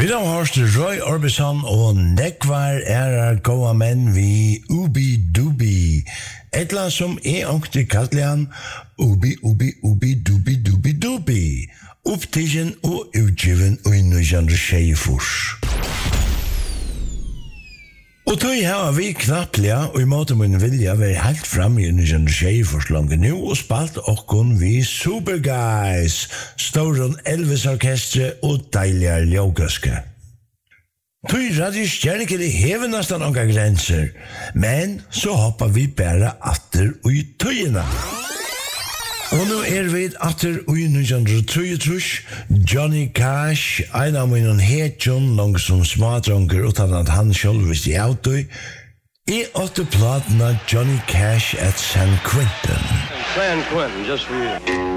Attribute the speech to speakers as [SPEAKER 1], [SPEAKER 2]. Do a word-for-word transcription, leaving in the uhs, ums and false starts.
[SPEAKER 1] Vi har hørt Roy Orbison og nekvar er gåa menn vi Ubi Dubi. Et land som er ångte kallet han Ubi Ubi Ubi Dubi Dubi Dubi. Upptidgen og utgiven og nitjan tjugofyra. Og tog her vi knapplega og i måte min vilja var helt fram i nitjan tjugofyra langt nu og spalt okkon vi Super Guys, Storon Elvis Orkestre og deilige ljøgaske. Tog Radio Stjernikere hever nesten noen grenser, men så hopper vi bare atter og i tøyene. Og nå er vi atter og i nitjan tjuetre, Johnny Cash, en av mine hetjon, langt som smadronker, utan at han selv visste i autoi, i åtte platene Johnny Cash at San Quentin.
[SPEAKER 2] San Quentin, just for you.